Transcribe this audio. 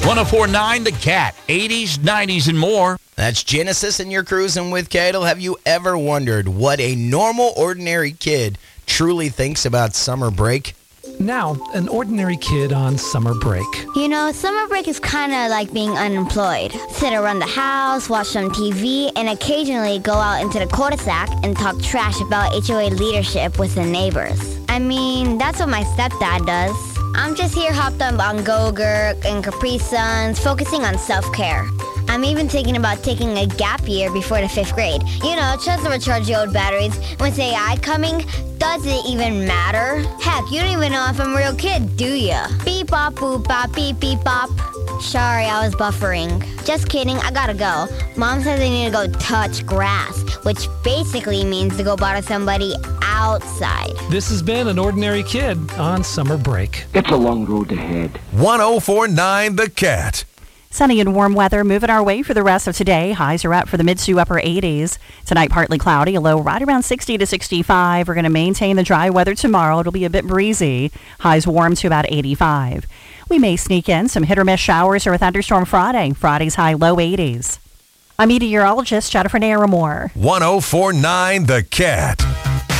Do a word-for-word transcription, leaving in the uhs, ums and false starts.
one oh four point nine The Cat, eighties, nineties, and more. That's Genesis, and you're cruising with Cadle. Have you ever wondered what a normal, ordinary kid truly thinks about summer break? Now, an ordinary kid on summer break. You know, summer break is kind of like being unemployed. Sit around the house, watch some T V, and occasionally go out into the cul-de-sac and talk trash about H O A leadership with the neighbors. I mean, that's what my stepdad does. I'm just here hopped up on Go-Gurt and Capri Suns, focusing on self-care. I'm even thinking about taking a gap year before the fifth grade. You know, just to recharge the old batteries. With A I coming, does it even matter? Heck, you don't even know if I'm a real kid, do ya? Beep bop boop bop beep beep bop. Sorry, I was buffering. Just kidding, I gotta go. Mom says I need to go touch grass, which basically means to go bother somebody outside. This has been an ordinary kid on summer break. It's a long road ahead. one oh four point nine The Cat. Sunny and warm weather moving our way for the rest of today. Highs are up for the mid to upper eighties. Tonight, partly cloudy, a low right around sixty to sixty-five. We're going to maintain the dry weather tomorrow. It'll be a bit breezy. Highs warm to about eighty-five. We may sneak in some hit or miss showers or a thunderstorm Friday. Friday's high low eighties. I'm meteorologist Jennifer Naramore. one oh four point nine The Cat.